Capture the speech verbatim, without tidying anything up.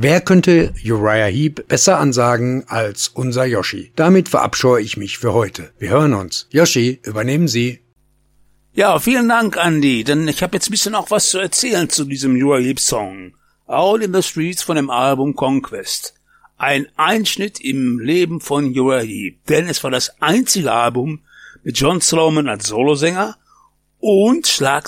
Wer könnte Uriah Heep besser ansagen als unser Yoshi? Damit verabscheue ich mich für heute. Wir hören uns. Yoshi, übernehmen Sie. Ja, vielen Dank, Andy, denn ich habe jetzt ein bisschen auch was zu erzählen zu diesem Uriah Heep Song. All in the Streets von dem Album Conquest. Ein Einschnitt im Leben von Uriah Heep, denn es war das einzige Album mit John Sloman als Solosänger und Schlag